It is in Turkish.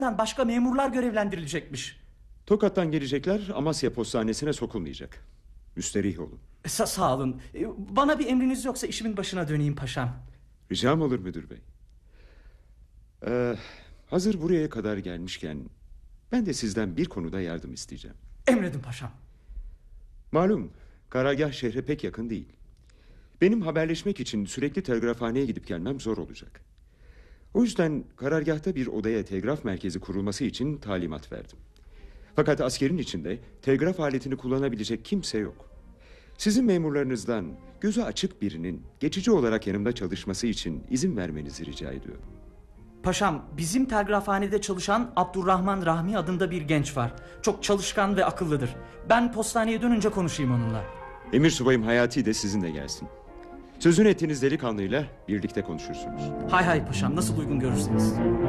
başka memurlar görevlendirilecekmiş. Tokat'tan gelecekler Amasya Postanesi'ne sokulmayacak. Müsterih olun. Sağ olun. Bana bir emriniz yoksa işimin başına döneyim paşam. Ricam olur müdür bey. Hazır buraya kadar gelmişken ben de sizden bir konuda yardım isteyeceğim. Emredin paşam. Malum karargah şehre pek yakın değil. Benim haberleşmek için sürekli telgrafhaneye gidip gelmem zor olacak. O yüzden karargahta bir odaya telgraf merkezi kurulması için talimat verdim. Fakat askerin içinde telgraf aletini kullanabilecek kimse yok. Sizin memurlarınızdan gözü açık birinin geçici olarak yanımda çalışması için izin vermenizi rica ediyorum. Paşam, bizim telgrafhanede çalışan Abdurrahman Rahmi adında bir genç var. Çok çalışkan ve akıllıdır. Ben postaneye dönünce konuşayım onunla. Emir subayım Hayati de sizinle gelsin. Sözünü ettiğiniz delikanlıyla birlikte konuşursunuz. Hay hay paşam, nasıl uygun görürseniz.